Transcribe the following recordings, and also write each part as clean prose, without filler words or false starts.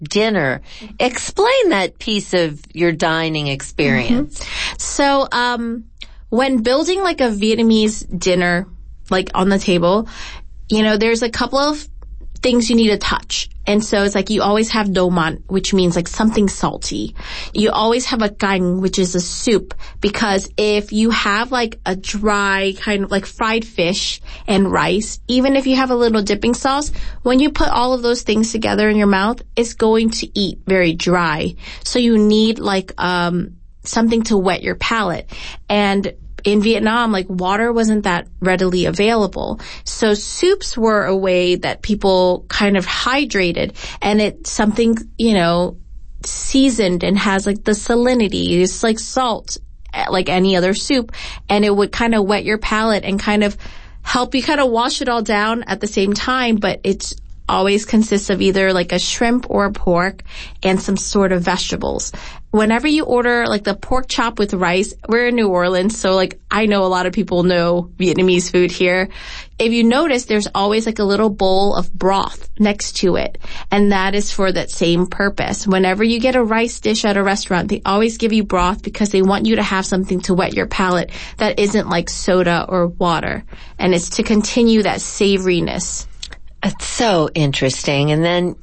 dinner. Explain that piece of your dining experience. So, when building like a Vietnamese dinner, like on the table, you know, there's a couple of things you need to touch. And so it's like you always have do man, which means like something salty. You always have a canh, which is a soup, because if you have like a dry kind of like fried fish and rice, even if you have a little dipping sauce, when you put all of those things together in your mouth, it's going to eat very dry. So you need like something to wet your palate. And in Vietnam, like water wasn't that readily available. So soups were a way that people kind of hydrated, and it's something, you know, seasoned and has like the salinity. It's like salt, like any other soup, and it would kind of wet your palate and kind of help you kind of wash it all down at the same time, but it's always consists of either like a shrimp or a pork and some sort of vegetables. Whenever you order like the pork chop with rice, we're in New Orleans, so like I know a lot of people know Vietnamese food here. If you notice, there's always like a little bowl of broth next to it, and that is for that same purpose. Whenever you get a rice dish at a restaurant, they always give you broth because they want you to have something to wet your palate that isn't like soda or water, and it's to continue that savoriness. It's so interesting. And then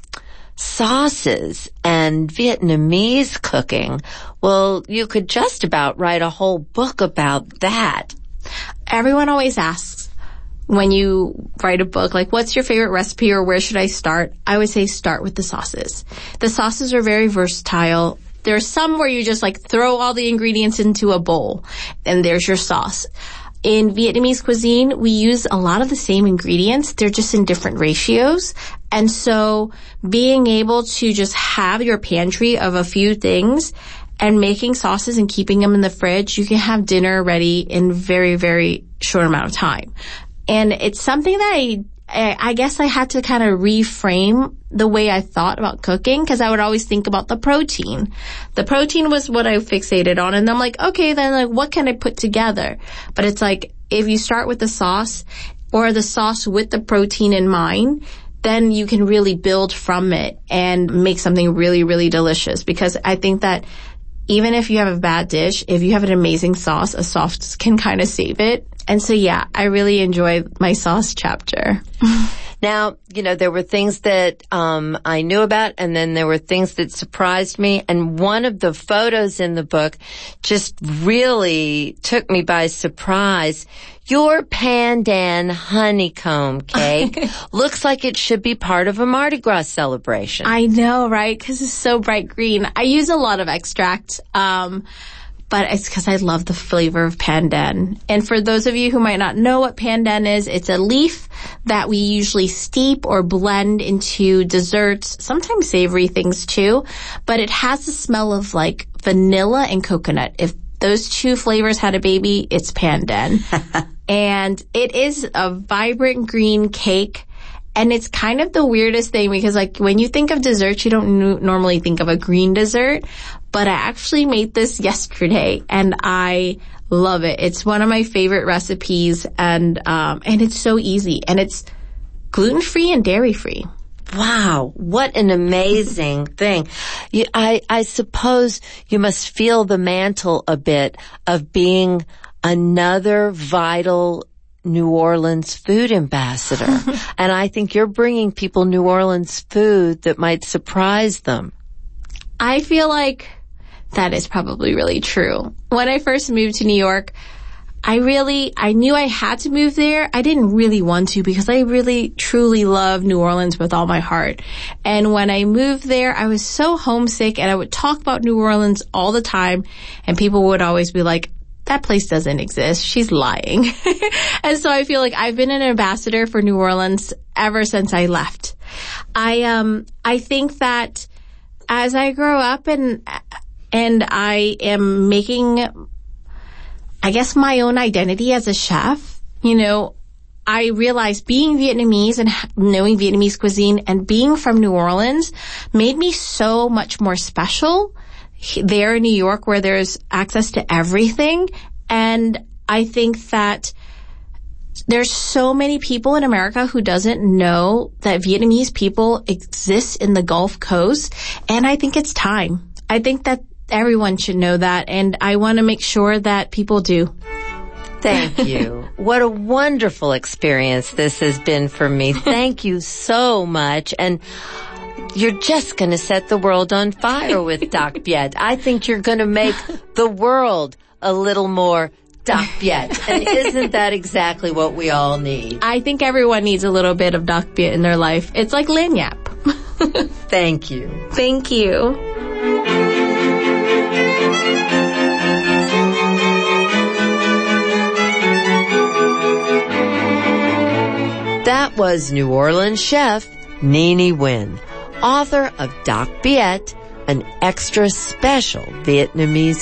sauces and Vietnamese cooking. Well, you could just about write a whole book about that. Everyone always asks when you write a book, like, what's your favorite recipe or where should I start? I would say start with the sauces. The sauces are very versatile. There's some where you just like throw all the ingredients into a bowl and there's your sauce. In Vietnamese cuisine, we use a lot of the same ingredients. They're just in different ratios. And so being able to just have your pantry of a few things and making sauces and keeping them in the fridge, you can have dinner ready in very, very short amount of time. And it's something that I guess I had to kind of reframe the way I thought about cooking, because I would always think about the protein. The protein was what I fixated on, and I'm like, okay, then like what can I put together? But it's like if you start with the sauce or the sauce with the protein in mind, then you can really build from it and make something really, really delicious. Because I think that even if you have a bad dish, if you have an amazing sauce, a sauce can kind of save it. And so, yeah, I really enjoy my sauce chapter. Now, you know, there were things that I knew about, and then there were things that surprised me. And one of the photos in the book just really took me by surprise. Your pandan honeycomb cake looks like it should be part of a Mardi Gras celebration. I know, right? Because it's so bright green. I use a lot of extract, but it's because I love the flavor of pandan. And for those of you who might not know what pandan is, it's a leaf that we usually steep or blend into desserts, sometimes savory things too. But it has the smell of like vanilla and coconut. If those two flavors had a baby, it's pandan. And it is a vibrant green cake. And it's kind of the weirdest thing because, like, when you think of desserts, you don't normally think of a green dessert. But I actually made this yesterday, and I love it. It's one of my favorite recipes, and it's so easy. And it's gluten-free and dairy-free. Wow, what an amazing thing. I suppose you must feel the mantle a bit of being another vital New Orleans food ambassador. And I think you're bringing people New Orleans food that might surprise them. I feel like that is probably really true. When I first moved to New York, I knew I had to move there. I didn't really want to because I really, truly love New Orleans with all my heart. And when I moved there, I was so homesick, and I would talk about New Orleans all the time, and people would always be like, that place doesn't exist. She's lying. And so I feel like I've been an ambassador for New Orleans ever since I left. I think that as I grow up and I am making, I guess, my own identity as a chef, you know, I realized being Vietnamese and knowing Vietnamese cuisine and being from New Orleans made me so much more special there in New York, where there's access to everything. And I think that there's so many people in America who doesn't know that Vietnamese people exist in the Gulf Coast, and I think it's time. I think that everyone should know that, and I want to make sure that people do. Thank you. What a wonderful experience this has been for me. Thank you so much. And you're just going to set the world on fire with Doc Biet. I think you're going to make the world a little more Doc Biet. And isn't that exactly what we all need? I think everyone needs a little bit of Doc Biet in their life. It's like Lagniappe. Thank you. Thank you. That was New Orleans chef Nini Nguyen, author of Doc Biet, an extra special Vietnamese